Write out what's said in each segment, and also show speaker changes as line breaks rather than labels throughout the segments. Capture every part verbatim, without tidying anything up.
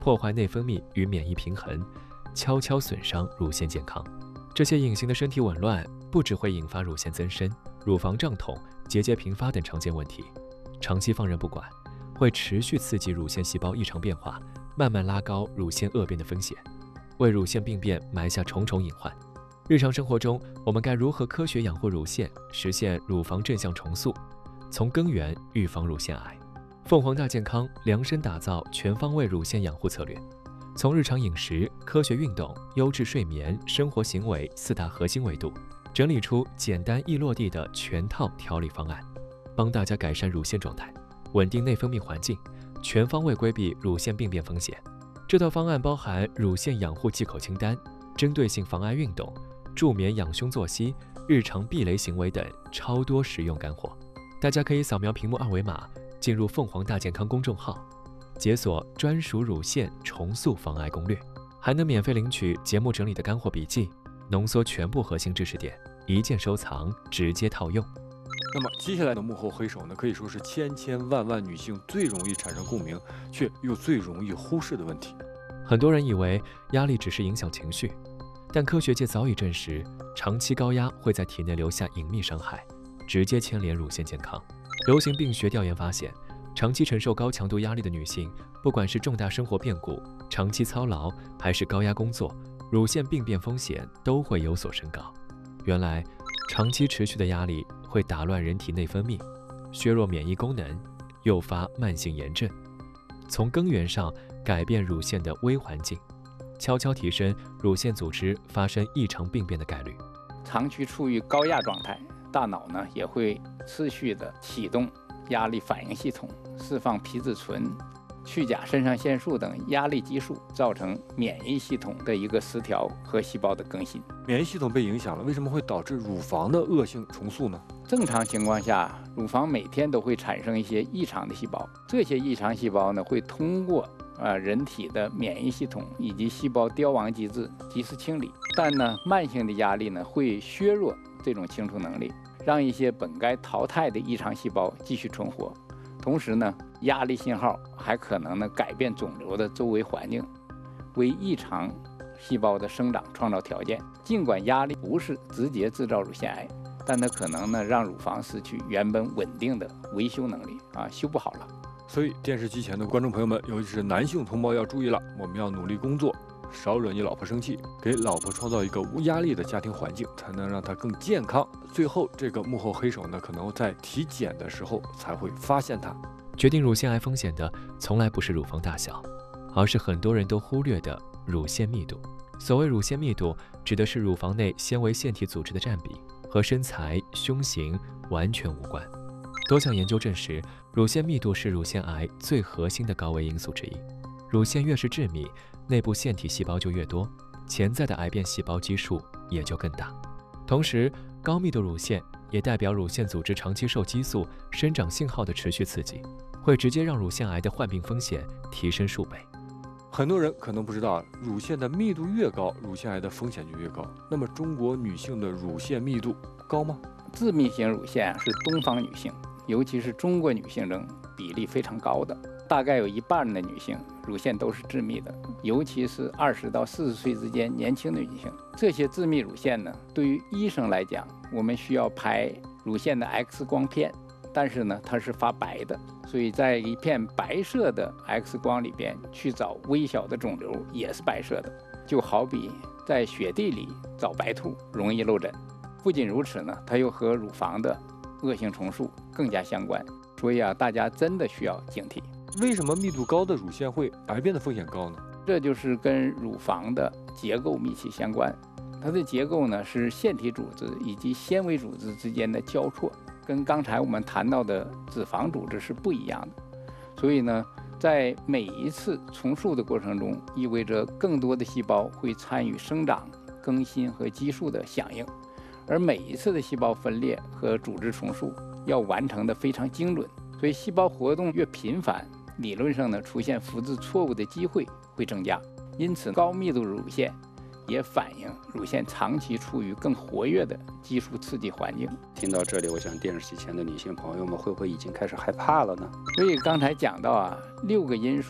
破坏内分泌与免疫平衡，悄悄损伤乳腺健康。这些隐形的身体紊乱不只会引发乳腺增生、乳房胀痛、结节频发等常见问题，长期放任不管，会持续刺激乳腺细胞异常变化，慢慢拉高乳腺恶变的风险，为乳腺病变埋下重重隐患。日常生活中，我们该如何科学养护乳腺，实现乳房正向重塑，从根源预防乳腺癌？凤凰大健康量身打造全方位乳腺养护策略，从日常饮食、科学运动、优质睡眠、生活行为四大核心维度，整理出简单易落地的全套调理方案，帮大家改善乳腺状态，稳定内分泌环境，全方位规避乳腺病变风险。这套方案包含乳腺养护忌口清单、针对性防癌运动、助眠养胸作息、日常避雷行为等超多实用干货。大家可以扫描屏幕二维码，进入凤凰大健康公众号，解锁专属乳腺重塑防癌攻略，还能免费领取节目整理的干货笔记，浓缩全部核心知识点，一键收藏，直接套用。
那么接下来的幕后黑手呢，可以说是千千万万女性最容易产生共鸣，却又最容易忽视的问题。
很多人以为压力只是影响情绪，但科学界早已证实，长期高压会在体内留下隐秘伤害，直接牵连乳腺健康。流行病学调研发现，长期承受高强度压力的女性，不管是重大生活变故、长期操劳，还是高压工作，乳腺病变风险都会有所升高。原来，长期持续的压力会打乱人体内分泌，削弱免疫功能，诱发慢性炎症。从根源上改变乳腺的微环境，悄悄提升乳腺组织发生异常病变的概率。
长期处于高压状态，大脑呢也会持续的启动压力反应系统，释放皮质醇、去甲肾上腺素等压力激素，造成免疫系统的一个失调和细胞的更新。
免疫系统被影响了，为什么会导致乳房的恶性重塑呢？
正常情况下，乳房每天都会产生一些异常的细胞，这些异常细胞呢会通过呃人体的免疫系统以及细胞凋亡机制及时清理，但呢慢性的压力呢会削弱这种清除能力，让一些本该淘汰的异常细胞继续存活。同时呢，压力信号还可能呢改变肿瘤的周围环境，为异常细胞的生长创造条件。尽管压力不是直接制造乳腺癌，但它可能呢让乳房失去原本稳定的维修能力啊，修不好了。
所以电视机前的观众朋友们，尤其是男性同胞要注意了，我们要努力工作，少惹你老婆生气，给老婆创造一个无压力的家庭环境，才能让她更健康。最后，这个幕后黑手呢，可能在体检的时候才会发现它。
决定乳腺癌风险的，从来不是乳房大小，而是很多人都忽略的乳腺密度。所谓乳腺密度，指的是乳房内纤维腺体组织的占比，和身材、胸型完全无关。多项研究证实，乳腺密度是乳腺癌最核心的高危因素之一。乳腺越是致密，内部腺体细胞就越多，潜在的癌变细胞基数也就更大。同时，高密度乳腺也代表乳腺组织长期受激素生长信号的持续刺激，会直接让乳腺癌的患病风险提升数倍。
很多人可能不知道，乳腺的密度越高，乳腺癌的风险就越高。那么，中国女性的乳腺密度高吗？
致密型乳腺是东方女性，尤其是中国女性中比例非常高的，大概有一半的女性乳腺都是致密的，尤其是二十到四十岁之间年轻的女性。这些致密乳腺呢，对于医生来讲，我们需要拍乳腺的 X 光片，但是呢，它是发白的，所以在一片白色的 X 光里边去找微小的肿瘤也是白色的，就好比在雪地里找白兔容易漏诊。不仅如此呢，它又和乳房的恶性重塑更加相关，所以啊，大家真的需要警惕。
为什么密度高的乳腺会癌变的风险高呢？
这就是跟乳房的结构密切相关。它的结构呢是腺体组织以及纤维组织之间的交错，跟刚才我们谈到的脂肪组织是不一样的。所以呢，在每一次重塑的过程中，意味着更多的细胞会参与生长、更新和激素的响应，而每一次的细胞分裂和组织重塑要完成的非常精准，所以细胞活动越频繁，理论上呢，出现复制错误的机会会增加。因此，高密度乳腺也反映乳腺长期处于更活跃的激素刺激环境。
听到这里，我想电视机前的女性朋友们会不会已经开始害怕了呢？
所以刚才讲到啊，六个因素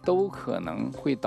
都可能会导